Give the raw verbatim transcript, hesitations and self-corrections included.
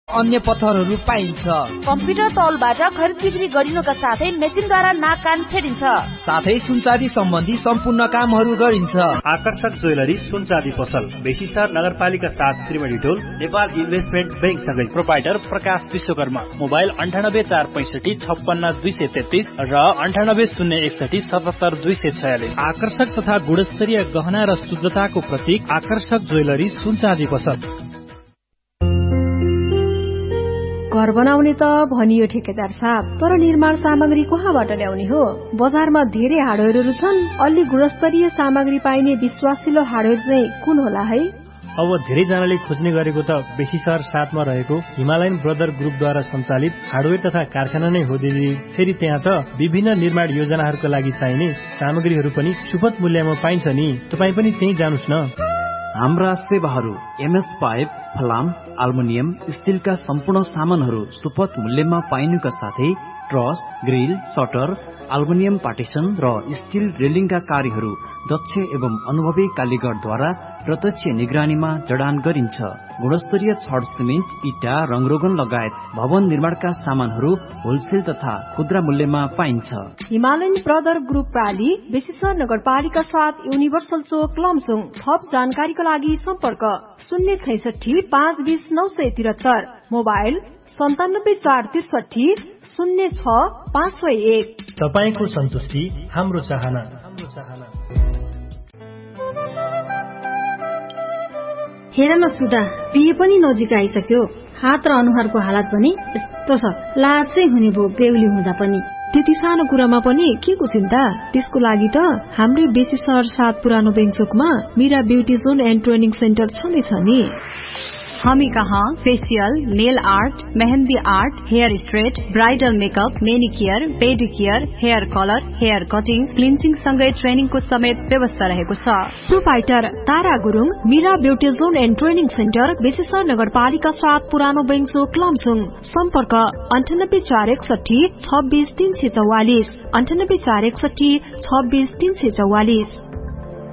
अन्य पत्थरहरू पाइन्छ। कम्प्युटर तौलबाट खरिद बिक्री गरिनुका साथै मेसिनद्वारा नाक कान छेडिन्छ। साथै सुनचाँदी सम्बन्धी सम्पूर्ण कामहरू गरिन्छ। आकर्षक ज्वेलरी सुनचाँदी पसल बेसीसर नगरपालिका सात त्रिवेणी टोल नेपाल इन्भेस्टमेन्ट बैंक सँगै प्रोपाइटर प्रकाश विश्वकर्मा। मोबाइल अन्ठानब्बे चार पैंसठी छप्पन्न दुई सय तेत्तीस र अन्ठानब्बे शून्य एकसठी सतहत्तर दुई सय छयालिस। आकर्षक तथा गुणस्तरीय गहना र शुद्धताको प्रतीक आकर्षक ज्वेलरी सुनचाँदी पसल। घर बनाउने त भनियो ठेकेदार साहब, तर निर्माण सामग्री कहाँबाट ल्याउने हो? बजारमा धेरै हार्डवेयरहरू छन्, अलि गुणस्तरीय सामग्री पाइने विश्वासिलो हार्डवेयर चाहिँ कुन होला है? अब धेरैजनाले खोज्ने गरेको त बेसीसर सातमा रहेको हिमालयन ब्रदर ग्रुपद्वारा सञ्चालित हार्डवेयर तथा कारखाना नै हो दिदी। फेरि त्यहाँ त विभिन्न निर्माण योजनाहरूका लागि चाहिने सामग्रीहरू पनि सुपथ मूल्यमा पाइन्छ नि। तपाईँ पनि त्यही जानुस् न। हाम्रा सेवाहरू एमएस पाइप, फलाम, अल्मुनियम, स्टिलका सम्पूर्ण सामानहरू सुपथ मूल्यमा पाइनुका साथै truss, grill, shutter, aluminium partition र स्टिल रेलिङका कार्यहरू दक्ष एवं अनुभवी कालीगरद्वारा प्रत्यक्ष निगरानीमा जडान गरिन्छ। गुणस्तरीय छड, सिमेन्ट, इटा, रङरोगन लगायत भवन निर्माणका सामानहरू होलसेल तथा खुद्रा मूल्यमा पाइन्छ। हिमालयन ब्रदर ग्रुप प्राली, बेसीसर नगरपालिका सात, युनिभर्सल चोक, लमसुङ। थप जानकारीको लागि सम्पर्क शून्य छैसठी पाँच बीस नौ सय त्रिहत्तर। मोबाइल सन्तानब्बे चार त्रिसठी शून्य छ पाँच सय एक। तपाईँको सन्तुष्टि हाम्रो चाहना। हेर न सुधा, बिहे पनि नजिक आइसक्यो। हात र अनुहारको हालत पनि यस्तो छ, लाज चाहिँ हुने भो बेहुली हुँदा पनि। त्यति सानो कुरामा पनि के को चिन्ता? त्यसको लागि त हाम्रै बेसीसर सात पुरानो बेङचोकमा Meera beauty John and training centre छँदैछ नि। हामी कहाँ facial, nail art, mehndi art, hair straight, bridal makeup, मेनिकियर, पेडिकियर, hair colour, hair cutting, cleansing सँगै ट्रेनिङको समेत व्यवस्था रहेको छ। Proprietor Tara Gurung, Meera beauty John and training centre, बेसीसर नगरपालिका सात, पुरानो बेङचोक, लमसुङ। सम्पर्क अन्ठानब्बे चार एकसठी छब्बीस तीन सय चौवालिस, अन्ठानब्बे चार एकसठी छब्बीस तीन सय चौवालिस।